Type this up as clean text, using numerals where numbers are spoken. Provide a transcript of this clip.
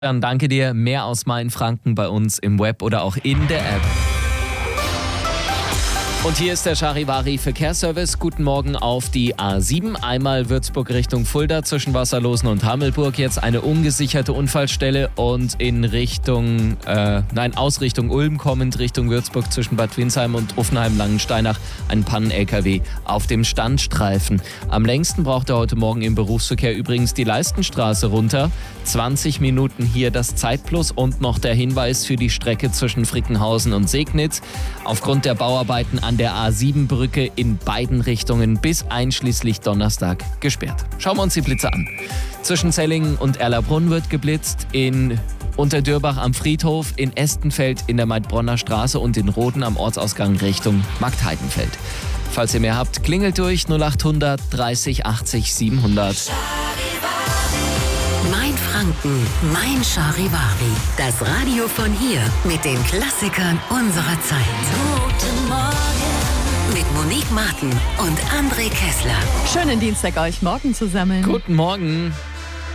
Dann danke dir. Mehr aus Mainfranken bei uns im Web oder auch in der App. Und hier ist der Charivari-Verkehrsservice. Guten Morgen auf die A7. Einmal Würzburg Richtung Fulda zwischen Wasserlosen und Hammelburg. Jetzt eine ungesicherte Unfallstelle und aus Richtung Ulm kommend Richtung Würzburg zwischen Bad Windsheim und Uffenheim-Langensteinach ein Pannen-LKW auf dem Standstreifen. Am längsten braucht er heute Morgen im Berufsverkehr übrigens die Leistenstraße runter. 20 Minuten hier das Zeitplus und noch der Hinweis für die Strecke zwischen Frickenhausen und Segnitz. Aufgrund der Bauarbeiten an der A7-Brücke in beiden Richtungen bis einschließlich Donnerstag gesperrt. Schauen wir uns die Blitze an. Zwischen Zellingen und Erlabrunn wird geblitzt, in Unterdürbach am Friedhof, in Estenfeld in der Maidbronner Straße und in Roden am Ortsausgang Richtung Marktheidenfeld. Falls ihr mehr habt, klingelt durch 0800 30 80 700. Mainfranken, mein Charivari. Das Radio von hier mit den Klassikern unserer Zeit. Guten Morgen mit Monique Martin und André Kessler. Schönen Dienstag euch morgen zusammen. Guten Morgen.